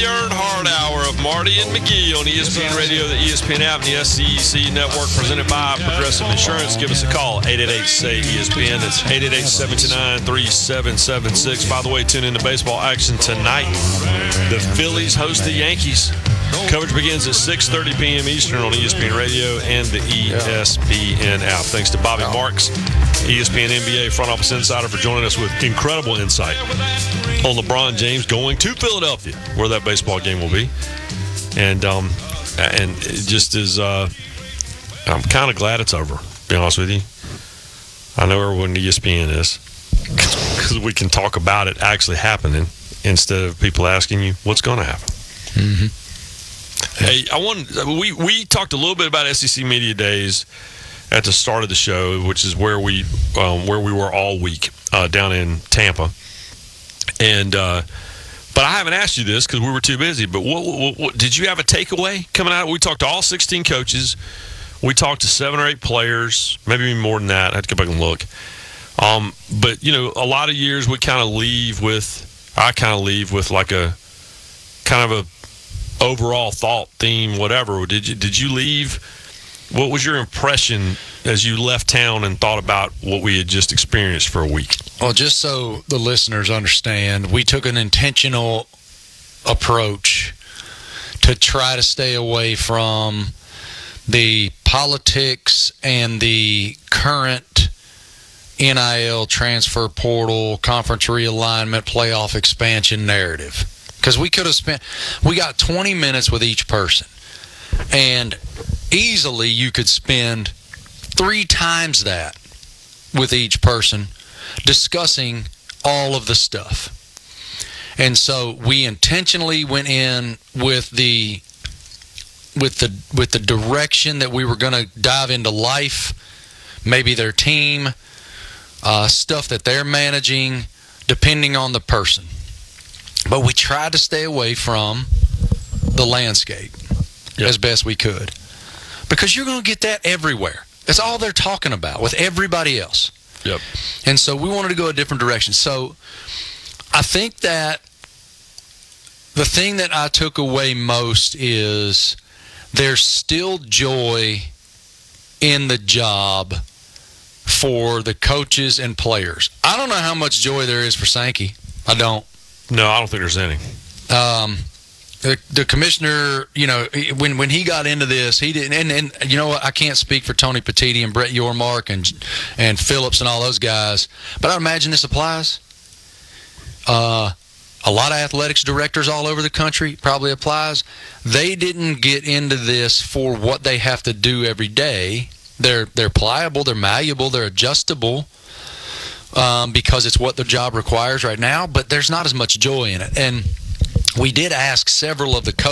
Earnhardt Hour of Marty and McGee on ESPN Radio, the ESPN app, and the SEC Network, presented by Progressive Insurance. Give us a call, 888-SAY-ESPN. That's 888-729-3776. By the way, tune in to baseball action tonight. The Phillies host the Yankees. Coverage begins at 6:30 p.m. Eastern on ESPN Radio and the ESPN app. Thanks to Bobby Marks, ESPN NBA front office insider, for joining us with incredible insight on LeBron James going to Philadelphia, where that baseball game will be. And it just is, I'm kind of glad it's over, to be honest with you. I know everyone at ESPN is, because we can talk about it actually happening instead of people asking you what's going to happen. Mm-hmm. Hey, we talked a little bit about SEC Media Days at the start of the show, which is where we were all week down in Tampa. And but I haven't asked you this because we were too busy. But what did you have a takeaway coming out? We talked to all 16 coaches. We talked to 7 or 8 players, maybe even more than that. I have to go back and look. But you know, a lot of years I kind of leave with like a kind of a overall thought, theme, whatever. Did you leave? What was your impression as you left town and thought about what we had just experienced for a week? Well, just so the listeners understand, we took an intentional approach to try to stay away from the politics and the current NIL transfer portal, conference realignment, playoff expansion narrative. Because we got 20 minutes with each person. And easily you could spend 3 times that with each person discussing all of the stuff. And so we intentionally went in with the direction that we were going to dive into life, maybe their team, stuff that they're managing, depending on the person. But we tried to stay away from the landscape as best we could. Because you're going to get that everywhere. That's all they're talking about with everybody else. Yep. And so we wanted to go a different direction. So I think that the thing that I took away most is there's still joy in the job for the coaches and players. I don't know how much joy there is for Sankey. I don't. No, I don't think there's any. The commissioner, you know, when he got into this, he didn't. And you know what? I can't speak for Tony Petitti and Brett Yormark and Phillips and all those guys, but I imagine this applies. A lot of athletics directors all over the country probably applies. They didn't get into this for what they have to do every day. They're pliable, they're malleable, they're adjustable. Because it's what the job requires right now, but there's not as much joy in it. And we did ask several of the coaches